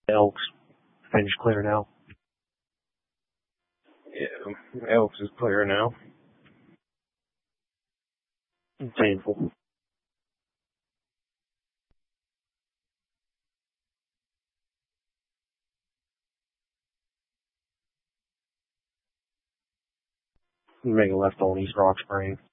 Elks finished clear now. Yeah, Elks is clear now. Painful. Make a left on East Rock Spring.